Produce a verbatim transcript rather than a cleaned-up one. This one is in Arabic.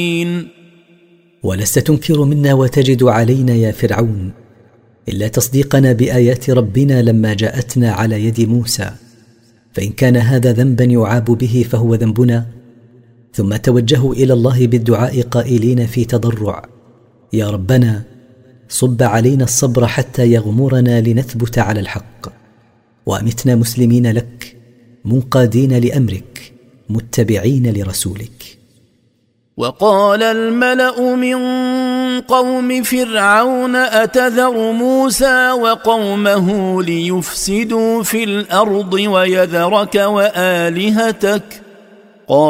ولست تنكر منا وتجد علينا يا فرعون إلا تصديقنا بآيات ربنا لما جاءتنا على يد موسى، فإن كان هذا ذنبا يعاب به فهو ذنبنا. ثم توجهوا إلى الله بالدعاء قائلين في تضرع: يا ربنا صب علينا الصبر حتى يغمرنا لنثبت على الحق، وأمتنا مسلمين لك منقادين لأمرك متبعين لرسولك. وقال الملأ من قوم فرعون أتذر موسى وقومه ليفسدوا في الأرض ويذرك وآلهتك